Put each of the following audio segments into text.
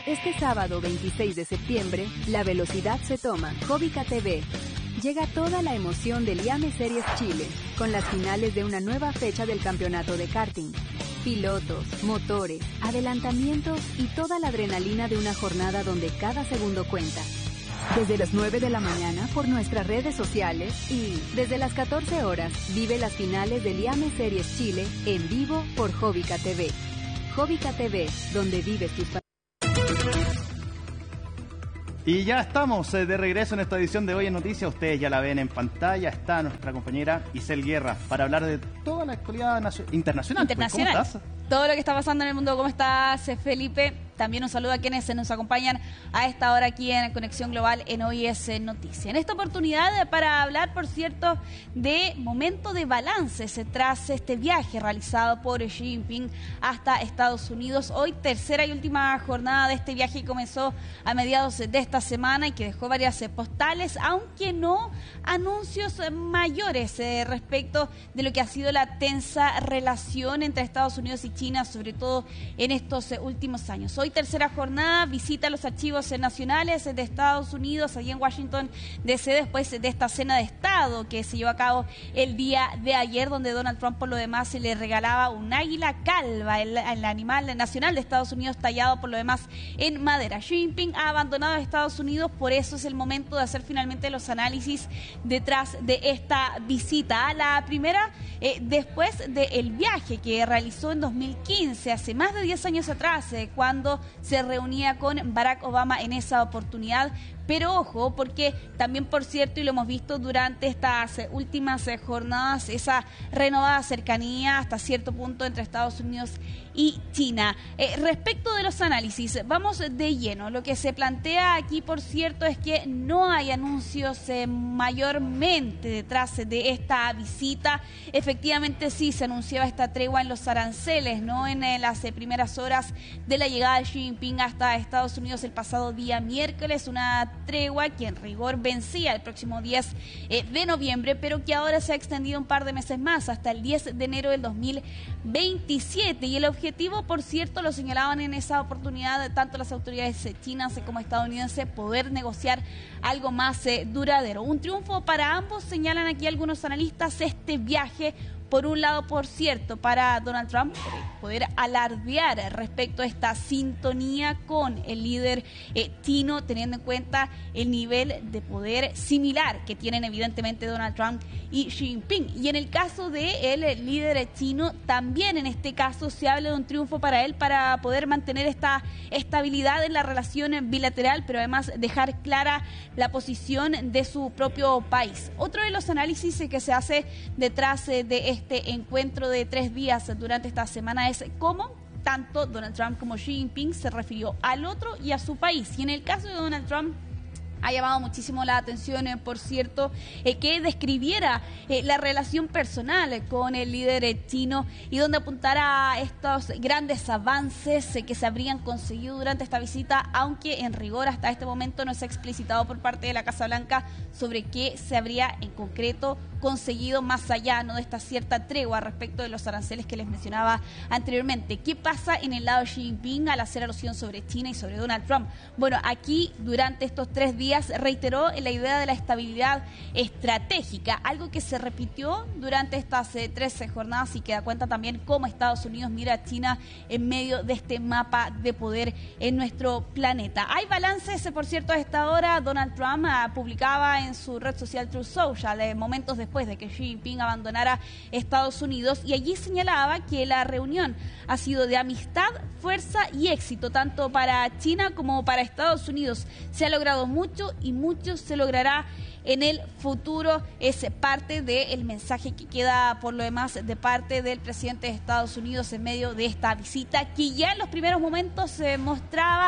Este sábado 26 de septiembre, la velocidad se toma. Jovica TV. Llega toda la emoción del IAME Series Chile, con las finales de una nueva fecha del campeonato de karting. Pilotos, motores, adelantamientos y toda la adrenalina de una jornada donde cada segundo cuenta. Desde las 9 de la mañana por nuestras redes sociales y desde las 14 horas vive las finales del IAME Series Chile en vivo por Jovica TV. Jovica TV, donde vives tus Y ya estamos de regreso en esta edición de Hoy en Noticias. Ustedes ya la ven en pantalla. Está nuestra compañera Isel Guerra para hablar de toda la actualidad internacional. Pues, ¿cómo estás? Todo lo que está pasando en el mundo. ¿Cómo estás, Felipe? También un saludo a quienes nos acompañan a esta hora aquí en Conexión Global en Hoy es Noticia. En esta oportunidad para hablar, por cierto, de momento de balances tras este viaje realizado por Xi Jinping hasta Estados Unidos. Hoy tercera y última jornada de este viaje que comenzó a mediados de esta semana y que dejó varias postales, aunque no anuncios mayores respecto de lo que ha sido la tensa relación entre Estados Unidos y China, sobre todo en estos últimos años. Hoy tercera jornada, visita los archivos nacionales de Estados Unidos, allí en Washington DC, después de esta cena de Estado que se llevó a cabo el día de ayer, donde Donald Trump por lo demás se le regalaba un águila calva, el animal nacional de Estados Unidos tallado por lo demás en madera. Xi Jinping ha abandonado Estados Unidos, por eso es el momento de hacer finalmente los análisis detrás de esta visita. La primera, después del viaje que realizó en 2015, hace más de 10 años atrás, cuando se reunía con Barack Obama en esa oportunidad. Pero ojo, porque también, por cierto, y lo hemos visto durante estas últimas jornadas, esa renovada cercanía hasta cierto punto entre Estados Unidos y China. Respecto de los análisis, vamos de lleno. Lo que se plantea aquí, por cierto, es que no hay anuncios mayormente detrás de esta visita. Efectivamente, sí se anunciaba esta tregua en los aranceles, ¿no? En las primeras horas de la llegada de Xi Jinping hasta Estados Unidos el pasado día miércoles, una tregua que en rigor vencía el próximo 10 de noviembre, pero que ahora se ha extendido un par de meses más, hasta el 10 de enero del 2027. Y el objetivo, por cierto, lo señalaban en esa oportunidad tanto las autoridades chinas como estadounidenses, poder negociar algo más duradero. Un triunfo para ambos, señalan aquí algunos analistas, este viaje. Por un lado, por cierto, para Donald Trump poder alardear respecto a esta sintonía con el líder chino, teniendo en cuenta el nivel de poder similar que tienen evidentemente Donald Trump y Xi Jinping. Y en el caso del líder chino, también en este caso se habla de un triunfo para él para poder mantener esta estabilidad en la relación bilateral, pero además dejar clara la posición de su propio país. Otro de los análisis que se hace detrás de este encuentro de 3 días durante esta semana es cómo tanto Donald Trump como Xi Jinping se refirió al otro y a su país. Y en el caso de Donald Trump, ha llamado muchísimo la atención, por cierto, que describiera la relación personal con el líder chino y donde apuntara a estos grandes avances que se habrían conseguido durante esta visita, aunque en rigor hasta este momento no se ha explicitado por parte de la Casa Blanca sobre qué se habría en concreto conseguido más allá, ¿no?, de esta cierta tregua respecto de los aranceles que les mencionaba anteriormente. ¿Qué pasa en el lado de Xi Jinping al hacer alusión sobre China y sobre Donald Trump? Bueno, aquí durante estos 3 días reiteró la idea de la estabilidad estratégica, algo que se repitió durante estas 13 jornadas y que da cuenta también cómo Estados Unidos mira a China en medio de este mapa de poder en nuestro planeta. Hay balances, por cierto, a esta hora. Donald Trump publicaba en su red social Truth Social momentos después de que Xi Jinping abandonara Estados Unidos, y allí señalaba que la reunión ha sido de amistad, fuerza y éxito, tanto para China como para Estados Unidos. Se ha logrado mucho y mucho se logrará en el futuro. Es parte del mensaje que queda por lo demás de parte del presidente de Estados Unidos en medio de esta visita, que ya en los primeros momentos se mostraba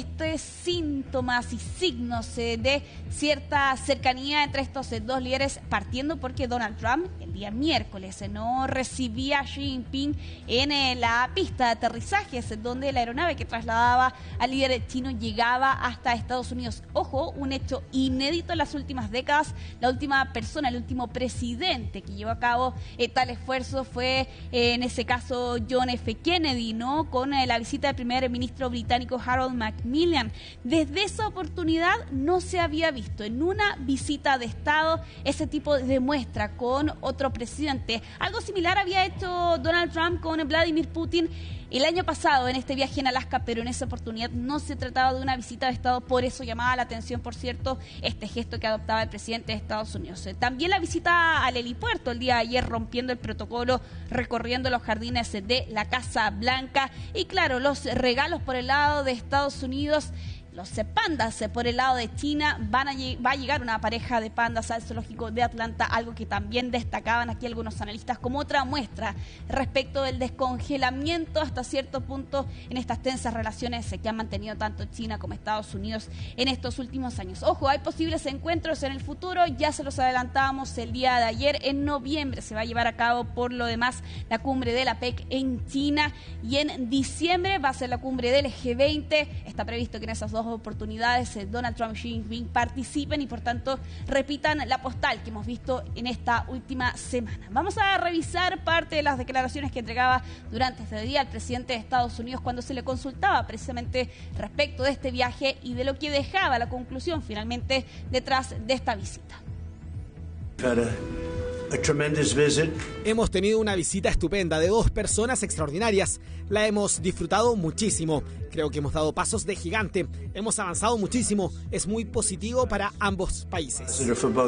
síntomas y signos de cierta cercanía entre estos 2 líderes, partiendo porque Donald Trump el día miércoles no recibía a Xi Jinping en la pista de aterrizajes donde la aeronave que trasladaba al líder chino llegaba hasta Estados Unidos. Ojo, un hecho inédito en las últimas décadas. La última persona, el último presidente que llevó a cabo tal esfuerzo fue, en ese caso, John F. Kennedy, ¿no? Con la visita del primer ministro británico Harold Macmillan. Desde esa oportunidad no se había visto en una visita de Estado ese tipo de muestra con otro presidente. Algo similar había hecho Donald Trump con Vladimir Putin el año pasado en este viaje en Alaska, pero en esa oportunidad no se trataba de una visita de Estado, por eso llamaba la atención, por cierto, este gesto que adoptaba el presidente de Estados Unidos. También la visita al helipuerto el día de ayer, rompiendo el protocolo, recorriendo los jardines de la Casa Blanca y claro, los regalos por el lado de Estados Unidos. Los pandas por el lado de China, va a llegar una pareja de pandas al zoológico de Atlanta, algo que también destacaban aquí algunos analistas como otra muestra respecto del descongelamiento hasta cierto punto en estas tensas relaciones que han mantenido tanto China como Estados Unidos en estos últimos años. Ojo, hay posibles encuentros en el futuro, ya se los adelantábamos el día de ayer. En noviembre se va a llevar a cabo por lo demás la cumbre de la APEC en China y en diciembre va a ser la cumbre del G20. Está previsto que en esas dos oportunidades Donald Trump y Xi Jinping participen y por tanto repitan la postal que hemos visto en esta última semana. Vamos a revisar parte de las declaraciones que entregaba durante este día el presidente de Estados Unidos cuando se le consultaba precisamente respecto de este viaje y de lo que dejaba la conclusión finalmente detrás de esta visita. Hemos tenido una visita estupenda de dos personas extraordinarias. La hemos disfrutado muchísimo. Creo que hemos dado pasos de gigante. Hemos avanzado muchísimo. Es muy positivo para ambos países.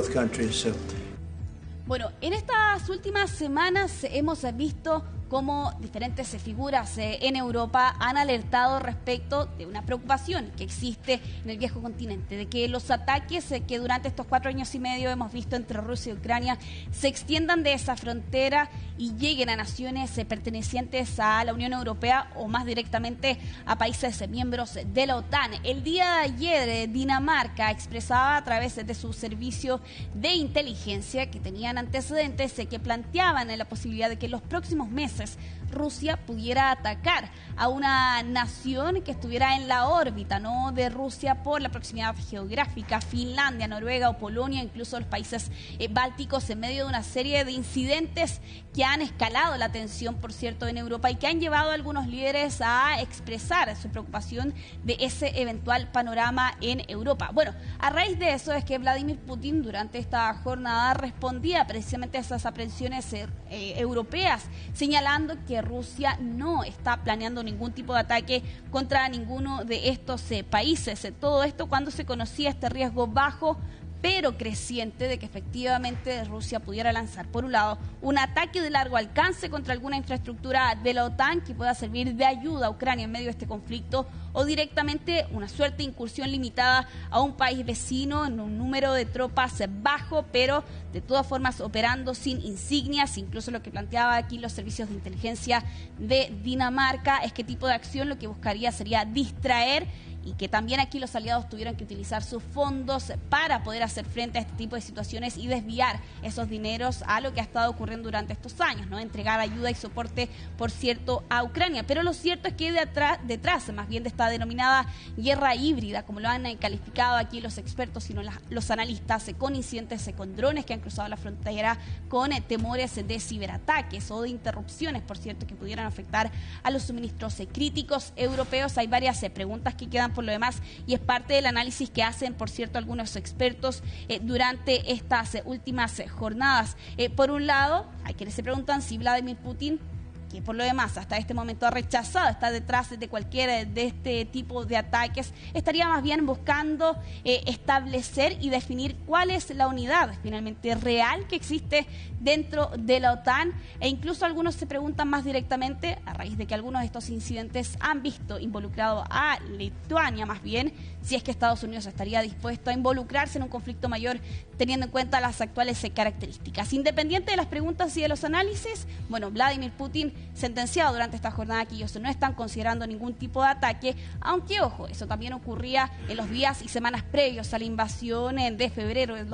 Bueno, en estas últimas semanas hemos visto cómo diferentes figuras en Europa han alertado respecto de una preocupación que existe en el viejo continente, de que los ataques que durante estos 4 años y medio hemos visto entre Rusia y Ucrania se extiendan de esa frontera y lleguen a naciones pertenecientes a la Unión Europea o más directamente a países miembros de la OTAN. El día de ayer Dinamarca expresaba a través de su servicio de inteligencia que tenían antecedentes que planteaban la posibilidad de que en los próximos meses Rusia pudiera atacar a una nación que estuviera en la órbita, ¿no?, de Rusia por la proximidad geográfica, Finlandia, Noruega o Polonia, incluso los países bálticos, en medio de una serie de incidentes que han escalado la tensión, por cierto, en Europa y que han llevado a algunos líderes a expresar su preocupación de ese eventual panorama en Europa. Bueno, a raíz de eso es que Vladimir Putin durante esta jornada respondía precisamente a esas aprehensiones europeas, señalando que Rusia no está planeando ningún tipo de ataque contra ninguno de estos países. Todo esto cuando se conocía este riesgo bajo pero creciente de que efectivamente Rusia pudiera lanzar, por un lado, un ataque de largo alcance contra alguna infraestructura de la OTAN que pueda servir de ayuda a Ucrania en medio de este conflicto, o directamente una suerte de incursión limitada a un país vecino en un número de tropas bajo, pero de todas formas operando sin insignias. Incluso lo que planteaba aquí los servicios de inteligencia de Dinamarca es que tipo de acción lo que buscaría sería distraer y que también aquí los aliados tuvieran que utilizar sus fondos para poder hacer frente a este tipo de situaciones y desviar esos dineros a lo que ha estado ocurriendo durante estos años, ¿no? Entregar ayuda y soporte, por cierto, a Ucrania. Pero lo cierto es que detrás más bien de esta denominada guerra híbrida, como lo han calificado aquí los expertos, sino los analistas, con incidentes con drones que han cruzado la frontera, con temores de ciberataques o de interrupciones, por cierto, que pudieran afectar a los suministros críticos europeos. Hay varias preguntas que quedan por lo demás y es parte del análisis que hacen, por cierto, algunos expertos durante estas últimas jornadas. Por un lado, hay quienes se preguntan si Vladimir Putin, que por lo demás hasta este momento ha rechazado estar detrás de cualquier de este tipo de ataques, estaría más bien buscando establecer y definir cuál es la unidad finalmente real que existe dentro de la OTAN, e incluso algunos se preguntan más directamente, a raíz de que algunos de estos incidentes han visto involucrado a Lituania más bien, si es que Estados Unidos estaría dispuesto a involucrarse en un conflicto mayor teniendo en cuenta las actuales características. Independiente de las preguntas y de los análisis, bueno, Vladimir Putin sentenciado durante esta jornada que ellos no están considerando ningún tipo de ataque, aunque, ojo, eso también ocurría en los días y semanas previos a la invasión de febrero del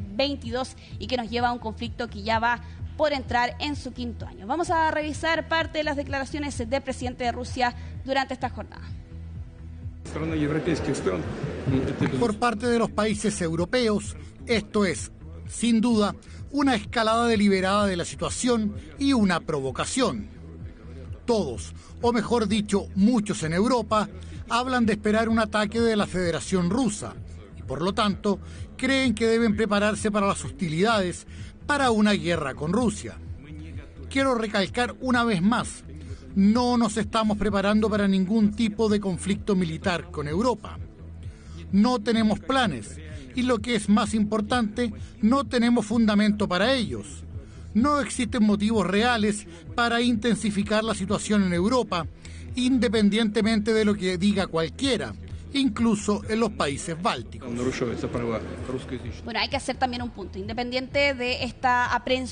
2022 y que nos lleva a un conflicto que ya va por entrar en su 5º año. Vamos a revisar parte de las declaraciones del presidente de Rusia durante esta jornada. Por parte de los países europeos, esto es, sin duda, una escalada deliberada de la situación y una provocación. Todos, o mejor dicho, muchos en Europa, hablan de esperar un ataque de la Federación Rusa y, por lo tanto, creen que deben prepararse para las hostilidades para una guerra con Rusia. Quiero recalcar una vez más, no nos estamos preparando para ningún tipo de conflicto militar con Europa. No tenemos planes y, lo que es más importante, no tenemos fundamento para ellos. No existen motivos reales para intensificar la situación en Europa, independientemente de lo que diga cualquiera, incluso en los países bálticos. Bueno, hay que hacer también un punto, independiente de esta aprehensión